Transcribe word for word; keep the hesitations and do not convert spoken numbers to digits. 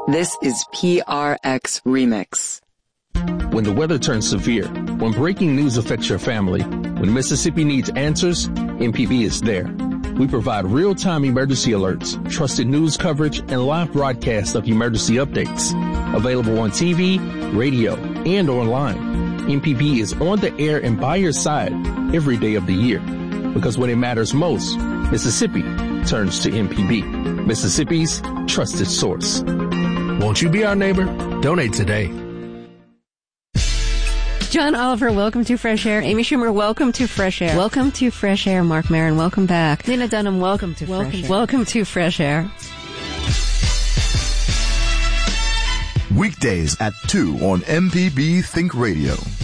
This is P R X Remix. When the weather turns severe, when breaking news affects your family, when Mississippi needs answers, M P B is there. We provide real-time emergency alerts, trusted news coverage, and live broadcasts of emergency updates. Available on T V, radio, and online. M P B is on the air and by your side every day of the year. Because when it matters most, Mississippi turns to M P B, Mississippi's trusted source. Won't you be our neighbor? Donate today. John Oliver, welcome to Fresh Air. Amy Schumer, welcome to Fresh Air. Welcome to Fresh Air. Mark Maron, welcome back. Lena Dunham, welcome to welcome, Fresh Air. Welcome to Fresh Air. Weekdays at two on M P B Think Radio.